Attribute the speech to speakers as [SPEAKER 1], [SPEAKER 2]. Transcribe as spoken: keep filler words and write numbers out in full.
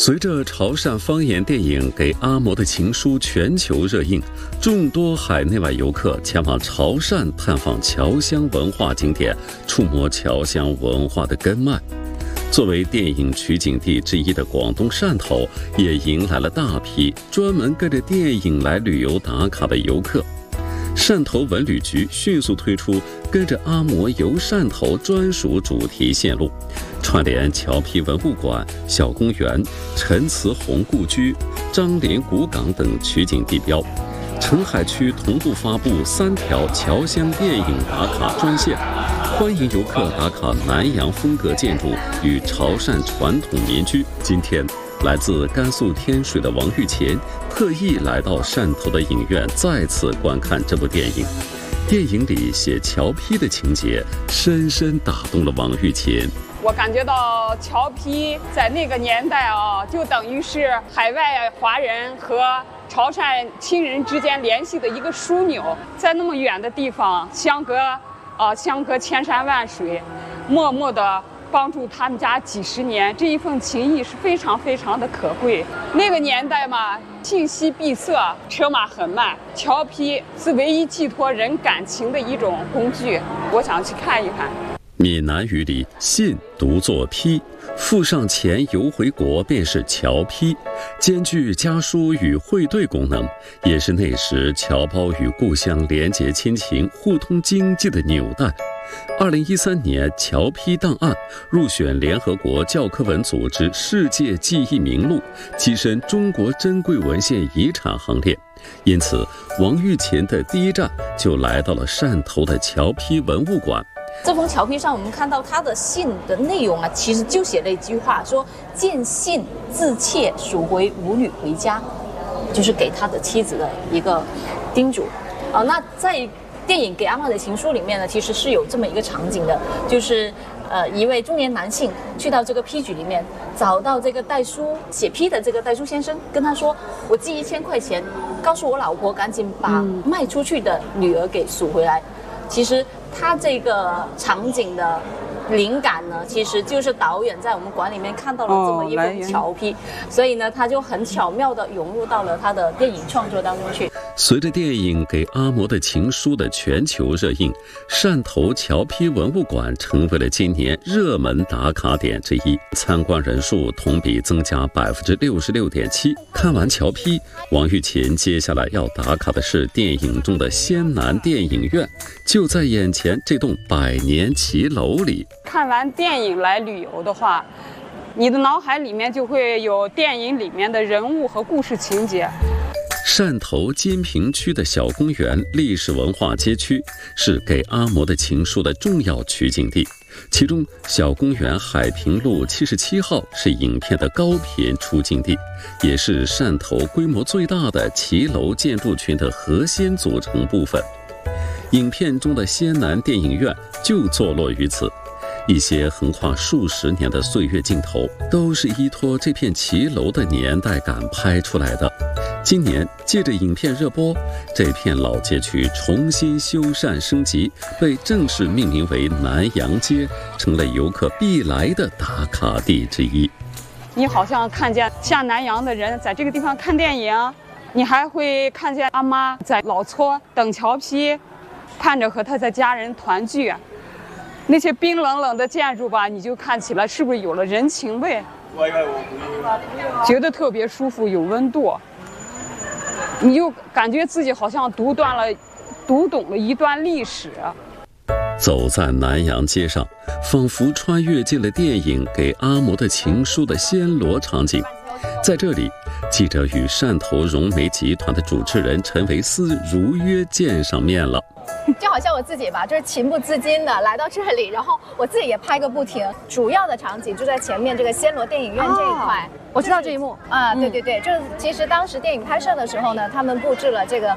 [SPEAKER 1] 随着潮汕方言电影《给阿嬷的情书》全球热映，众多海内外游客前往潮汕探访侨乡文化景点，触摸侨乡文化的根脉。作为电影取景地之一的广东汕头，也迎来了大批专门跟着电影来旅游打卡的游客。汕头文旅局迅速推出跟着阿嬷游汕头专属主题线路，串联侨批文物馆、小公园、陈慈红故居、张连古港等取景地标。澄海区同步发布三条侨乡电影打卡专线，欢迎游客打卡南洋风格建筑与潮汕传统民居。今天，来自甘肃天水的王玉琴特意来到汕头的影院，再次观看这部电影。电影里写侨批的情节，深深打动了王玉琴。
[SPEAKER 2] 我感觉到侨批在那个年代啊，就等于是海外华人和潮汕亲人之间联系的一个枢纽，在那么远的地方，相隔啊相隔千山万水，默默的帮助他们家几十年，这一份情谊是非常非常的可贵。那个年代嘛，信息闭塞，车马很慢，侨批是唯一寄托人感情的一种工具。我想去看一看。
[SPEAKER 1] 闽南语里信读作批，附上钱邮回国便是侨批，兼具家书与汇兑功能，也是那时侨胞与故乡连结亲情、互通经济的纽带。二零一三年，侨批档案入选联合国教科文组织世界记忆名录，跻身中国珍贵文献遗产行列。因此，王玉琴的第一站就来到了汕头的侨批文物馆。
[SPEAKER 3] 这封侨批上，我们看到他的信的内容啊，其实就写了一句话，说见信自切，赎回母女回家，就是给他的妻子的一个叮嘱。啊、呃，那在电影《给阿嬷的情书》里面呢，其实是有这么一个场景的，就是呃一位中年男性去到这个批局里面，找到这个代书写批的这个代书先生，跟他说：“我寄一千块钱，告诉我老婆赶紧把卖出去的女儿给赎回来。嗯”其实他这个场景的灵感呢，其实就是导演在我们馆里面看到了这么一封侨批，哦、所以呢，他就很巧妙地融入到了他的电影创作当中去。
[SPEAKER 1] 随着电影《给阿嬷的情书》的全球热映，汕头侨批文物馆成为了今年热门打卡点之一，参观人数同比增加百分之六十六点七。看完侨批，王玉琴接下来要打卡的是电影中的仙南电影院，就在眼前这栋百年骑楼里。
[SPEAKER 2] 看完电影来旅游的话，你的脑海里面就会有电影里面的人物和故事情节。
[SPEAKER 1] 汕头金平区的小公园历史文化街区是《给阿嬷的情书》的重要取景地，其中小公园海平路七十七号是影片的高频出镜地，也是汕头规模最大的骑楼建筑群的核心组成部分。影片中的仙南电影院就坐落于此，一些横跨数十年的岁月镜头都是依托这片骑楼的年代感拍出来的。今年借着影片热播，这片老街区重新修缮升级，被正式命名为南洋街，成了游客必来的打卡地之一。
[SPEAKER 2] 你好像看见下南洋的人在这个地方看电影，你还会看见阿妈在老厝等侨批，盼着和他的家人团聚。那些冰冷冷的建筑吧，你就看起来是不是有了人情味，觉得特别舒服，有温度。你就感觉自己好像读断了读懂了一段历史。
[SPEAKER 1] 走在南洋街上，仿佛穿越进了电影《给阿嬷的情书》的暹罗场景。在这里，记者与汕头融媒集团的主持人陈维斯如约见上面了。
[SPEAKER 4] 就好像我自己吧，就是情不自禁的来到这里，然后我自己也拍个不停。主要的场景就在前面这个暹罗电影院这一块。
[SPEAKER 3] 哦，我知道这一幕
[SPEAKER 4] 啊，对对对，就是其实当时电影拍摄的时候呢，他们布置了这个